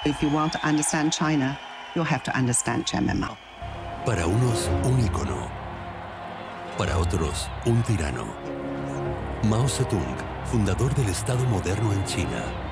If you want to understand China, you'll have to understand Chairman Mao. Para unos, un ícono. Para otros, un tirano. Mao Zedong, fundador del Estado moderno en China.